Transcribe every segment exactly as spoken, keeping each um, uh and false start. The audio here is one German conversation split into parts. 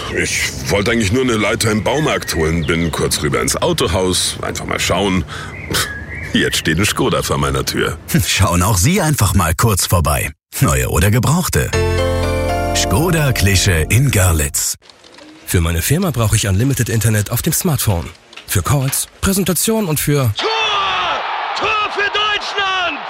Ich wollte eigentlich nur eine Leiter im Baumarkt holen, bin kurz rüber ins Autohaus, einfach mal schauen. Jetzt steht ein Skoda vor meiner Tür. Schauen auch Sie einfach mal kurz vorbei. Neue oder gebrauchte. Skoda Klische in Görlitz. Für meine Firma brauche ich Unlimited Internet auf dem Smartphone. Für Calls, Präsentation und für... Tor! Tor für Deutschland!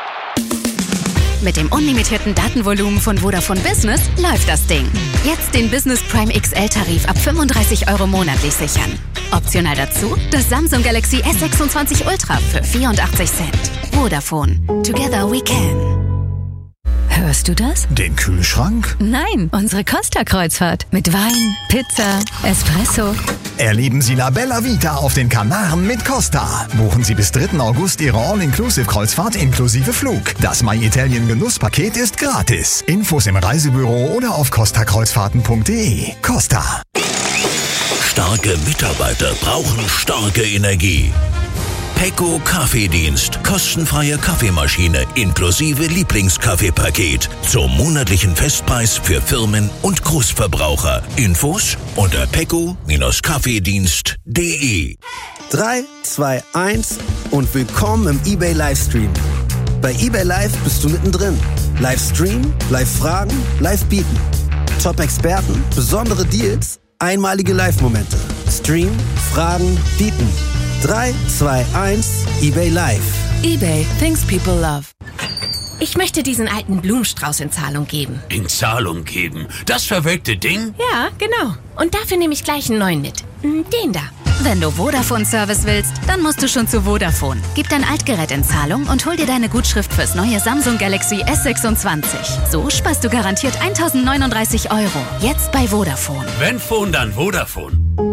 Mit dem unlimitierten Datenvolumen von Vodafone Business läuft das Ding. Jetzt den Business Prime X L-Tarif ab fünfunddreißig Euro monatlich sichern. Optional dazu das Samsung Galaxy S sechsundzwanzig Ultra für vierundachtzig Cent. Vodafone. Together we can. Hörst du das? Den Kühlschrank? Nein, unsere Costa-Kreuzfahrt. Mit Wein, Pizza, Espresso. Erleben Sie La Bella Vita auf den Kanaren mit Costa. Buchen Sie bis dritten August Ihre All-Inclusive-Kreuzfahrt inklusive Flug. Das My Italien Genusspaket ist gratis. Infos im Reisebüro oder auf costa kreuzfahrten punkt de. Costa. Starke Mitarbeiter brauchen starke Energie. Pecco Kaffeedienst. Kostenfreie Kaffeemaschine inklusive Lieblingskaffeepaket. Zum monatlichen Festpreis für Firmen und Großverbraucher. Infos unter pecco Kaffeedienst punkt de. drei, zwei, eins und willkommen im eBay Livestream. Bei eBay Live bist du mittendrin. Livestream, Live-Fragen, Live-Bieten. Top-Experten, besondere Deals, einmalige Live-Momente. Stream, Fragen, Bieten. drei, zwei, eins, eBay Live. eBay, things people love. Ich möchte diesen alten Blumenstrauß in Zahlung geben. In Zahlung geben? Das verwelkte Ding? Ja, genau. Und dafür nehme ich gleich einen neuen mit. Den da. Wenn du Vodafone-Service willst, dann musst du schon zu Vodafone. Gib dein Altgerät in Zahlung und hol dir deine Gutschrift fürs neue Samsung Galaxy S sechsundzwanzig. So sparst du garantiert eintausendneununddreißig Euro. Jetzt bei Vodafone. Wenn Phone, dann Vodafone.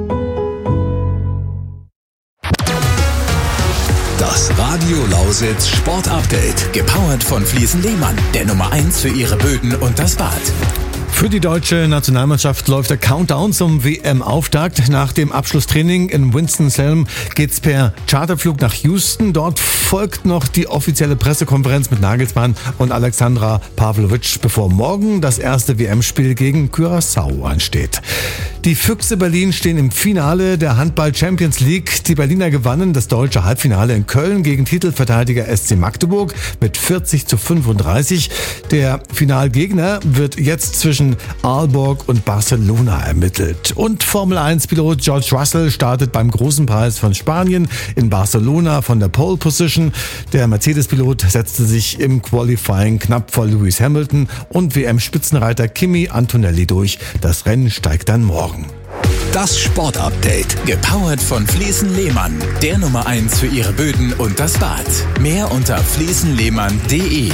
Das Radio Lausitz Sport Update. Gepowert von Fliesen Lehmann. Der Nummer eins für Ihre Böden und das Bad. Für die deutsche Nationalmannschaft läuft der Countdown zum W M-Auftakt. Nach dem Abschlusstraining in Winston-Salem geht's per Charterflug nach Houston. Dort folgt noch die offizielle Pressekonferenz mit Nagelsmann und Alexandra Pavlovic, bevor morgen das erste W M-Spiel gegen Curaçao ansteht. Die Füchse Berlin stehen im Finale der Handball-Champions League. Die Berliner gewannen das deutsche Halbfinale in Köln gegen Titelverteidiger S C Magdeburg mit vierzig zu fünfunddreißig. Der Finalgegner wird jetzt zwischen Aalborg und Barcelona ermittelt. Und Formel eins Pilot George Russell startet beim Großen Preis von Spanien in Barcelona von der Pole Position. Der Mercedes-Pilot setzte sich im Qualifying knapp vor Lewis Hamilton und W M-Spitzenreiter Kimi Antonelli durch. Das Rennen steigt dann morgen. Das Sportupdate. Gepowert von Fliesen Lehmann. Der Nummer eins für Ihre Böden und das Bad. Mehr unter fliesen lehmann punkt de.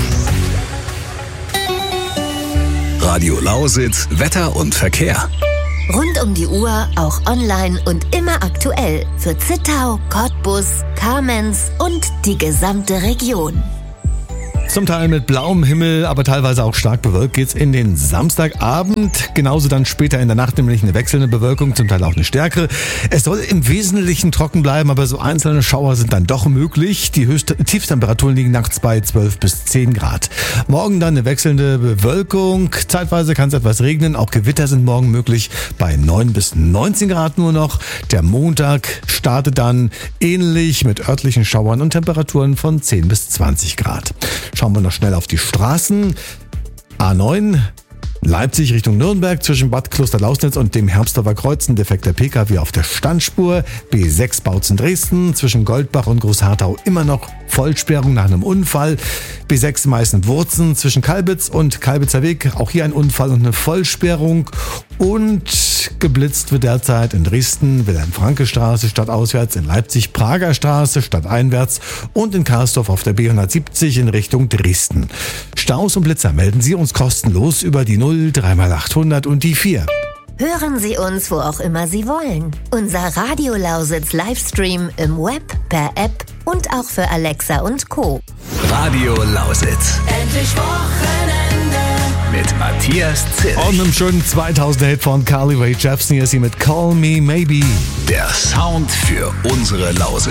Radio Lausitz, Wetter und Verkehr. Rund um die Uhr, auch online und immer aktuell für Zittau, Cottbus, Kamenz und die gesamte Region. Zum Teil mit blauem Himmel, aber teilweise auch stark bewölkt geht's in den Samstagabend. Genauso dann später in der Nacht nämlich eine wechselnde Bewölkung, zum Teil auch eine stärkere. Es soll im Wesentlichen trocken bleiben, aber so einzelne Schauer sind dann doch möglich. Die höchste Tiefstemperaturen liegen nachts bei zwölf bis zehn Grad. Morgen dann eine wechselnde Bewölkung. Zeitweise kann es etwas regnen. Auch Gewitter sind morgen möglich bei neun bis neunzehn Grad nur noch. Der Montag startet dann ähnlich mit örtlichen Schauern und Temperaturen von zehn bis zwanzig Grad. Schauen wir noch schnell auf die Straßen. A neun, Leipzig Richtung Nürnberg zwischen Bad Klosterlausnitz und dem Herbstorfer Kreuz ein defekter P K W auf der Standspur. B sechs Bautzen Dresden zwischen Goldbach und Großharthau immer noch Vollsperrung nach einem Unfall. B sechs Meißen-Wurzen zwischen Kalbitz und Kalbitzer Weg. Auch hier ein Unfall und eine Vollsperrung. Und geblitzt wird derzeit in Dresden Wilhelm-Franke-Straße stadtauswärts, in Leipzig Prager Straße stadteinwärts und in Karsdorf auf der B hundertsiebzig in Richtung Dresden. Staus und Blitzer melden Sie uns kostenlos über die null drei mal achthundert und die vier. Hören Sie uns, wo auch immer Sie wollen. Unser Radio Lausitz Livestream im Web, per App und auch für Alexa und Co. Radio Lausitz. Endlich Wochenende. Mit Matthias Zilch. Und einem schönen zweitausender Hit von Carly Rae Jepsen. Hier ist sie mit Call Me Maybe. Der Sound für unsere Lausitz.